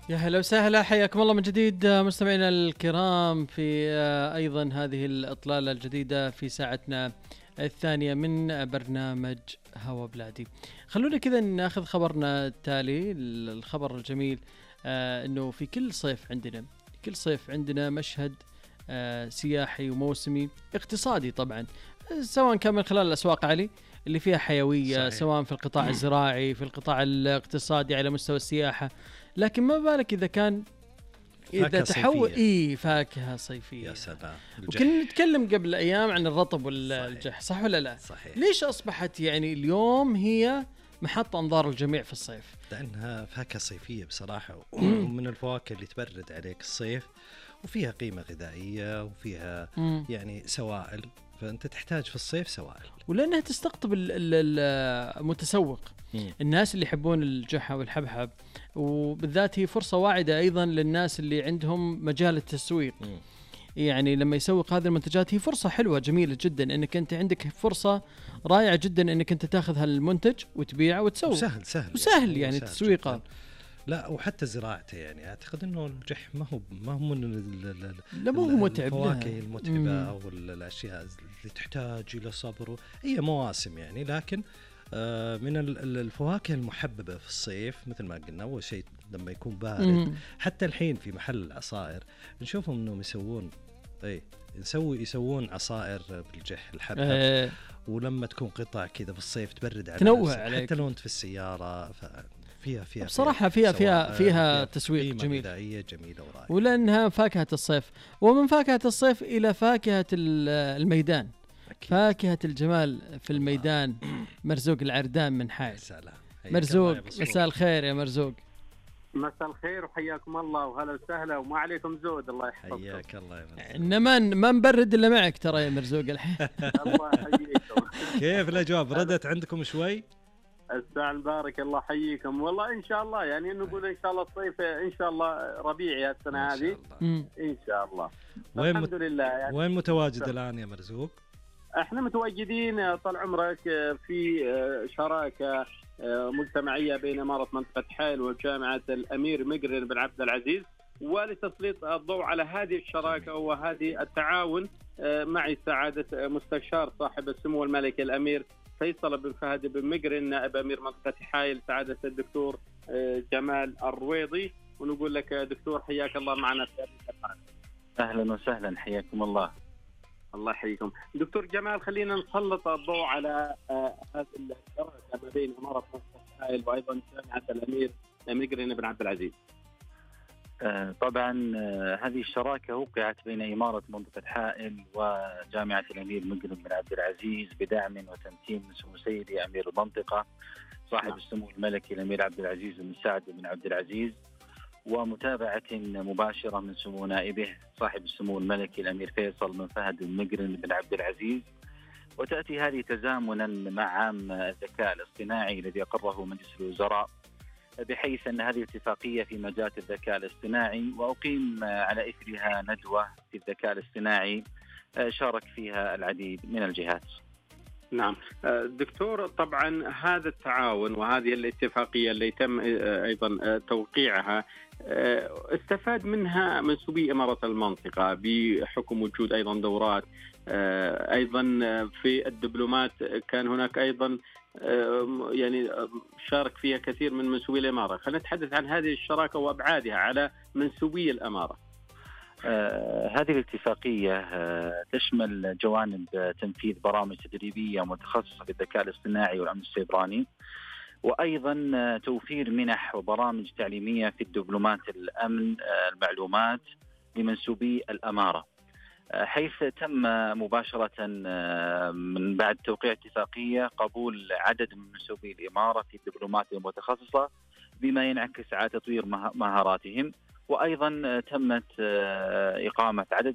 يا هلا وسهلا، حياكم الله من جديد مستمعينا الكرام في أيضا هذه الإطلالة الجديدة في ساعتنا الثانية من برنامج هوا بلادي. خلونا كذا ناخذ خبرنا التالي، الخبر الجميل أنه في كل صيف عندنا مشهد سياحي وموسمي اقتصادي طبعا، سواء كان من خلال الأسواق علي اللي فيها حيوية، صحيح. سواء في القطاع الزراعي، في القطاع الاقتصادي على مستوى السياحة، لكن ما بالك إذا كان إذا تحول فاكهة صيفية. يا سلام. وكنا نتكلم قبل أيام عن الرطب والجح، صح ولا لا؟ صحيح. ليش أصبحت يعني اليوم هي محط أنظار الجميع في الصيف؟ لأنها فاكهة صيفية بصراحة، ومن الفواكه اللي تبرد عليك الصيف، وفيها قيمة غذائية، وفيها يعني سوائل، فأنت تحتاج في الصيف سوائل. ولأنها تستقطب المتسوق، الناس اللي يحبون الجحا والحبحب، وبالذات هي فرصة واعدة أيضا للناس اللي عندهم مجال التسويق. يعني لما يسوق هذه المنتجات هي فرصة حلوة جميلة جدا، انك انت عندك فرصة رائعة جدا انك انت تاخذ هالمنتج وتبيعه وتسوق. وسهل يعني تسويقه. لا وحتى زراعته، يعني اعتقد انه الجح ما هو من متعب، الفواكه المتعبة او الاشياء اللي تحتاج الى صبر. هي مواسم يعني، لكن من الفواكه المحببة في الصيف مثل ما قلنا. أول شيء لما يكون بارد، حتى الحين في محل العصائر نشوفهم إنهم يسوون عصائر بالجح الحبحب، ولما تكون قطع كذا في الصيف تبرد على تنوع عليك، حتى لو أنت في السيارة. فيها بصراحة فيها تسويق جميل، جميلة ورائعة، ولأنها فاكهة الصيف. ومن فاكهة الصيف إلى فاكهة الميدان، فاكهة الجمال في الميدان. مرزوق العردان من حائل. مرزوق، مساء الخير يا مرزوق. مساء الخير وحياكم الله وهلا وسهلا، وما عليكم زود. الله يحفظك. حياك الله يا مرزوق. إنما ما نبرد إلا معك ترى يا مرزوق الحين. الله يحييكم. كيف الأجواء؟ بردت عندكم شوي؟ الساعة المبارك، الله يحييكم. والله إن شاء الله يعني نقول إن شاء الله الصيف إن شاء الله ربيعي السنة هذه إن شاء الله. الحمد لله. يعني وين متواجد الآن يا مرزوق؟ احنا متواجدين طال عمرك في شراكة مجتمعية بين إمارة منطقة حائل وجامعة الأمير مقرن بن عبد العزيز. ولتسليط الضوء على هذه الشراكة وهذه التعاون معي سعادة مستشار صاحب السمو الملكي الأمير فيصل بن فهد بن مقرن نائب أمير منطقة حائل، سعادة الدكتور جمال الرويضي. ونقول لك دكتور حياك الله معنا في هذه الحلقة. أهلا وسهلا، حياكم الله. الله يحييكم. دكتور جمال، خلينا نسلط الضوء على هذه الشراكة ما بين إمارة منطقة حائل وأيضا جامعة الأمير مقرن بن عبد العزيز. طبعا هذه الشراكة وقعت بين إمارة منطقة حائل وجامعة الأمير مقرن بن عبد العزيز بدعم وتمكين من سمو سيدي أمير المنطقة صاحب السمو الملكي الأمير عبد العزيز بن سعد بن عبد العزيز، ومتابعة مباشرة من سمو نائبه صاحب السمو الملكي الأمير فيصل بن فهد بن مقرن بن عبد العزيز. وتأتي هذه تزامنا مع عام الذكاء الاصطناعي الذي أقره مجلس الوزراء، بحيث أن هذه اتفاقية في مجال الذكاء الاصطناعي، وأقيم على إثرها ندوة في الذكاء الاصطناعي شارك فيها العديد من الجهات. نعم دكتور، طبعا هذا التعاون وهذه الاتفاقية اللي تم أيضا توقيعها استفاد منها منسوبي إمارة المنطقة بحكم وجود أيضا دورات، أيضا في الدبلومات كان هناك أيضا يعني شارك فيها كثير من منسوبي الإمارة. خلينا نتحدث عن هذه الشراكة وأبعادها على منسوبي الإمارة. هذه الاتفاقية تشمل جوانب تنفيذ برامج تدريبية متخصصة في الذكاء الاصطناعي والأمن السيبراني، وأيضا توفير منح وبرامج تعليمية في الدبلومات الأمن المعلومات لمنسوبي الأمارة، حيث تم مباشرة من بعد توقيع اتفاقية قبول عدد من منسوبي الإمارة في الدبلومات المتخصصة بما ينعكس على تطوير مهاراتهم. وأيضا تمت إقامة عدد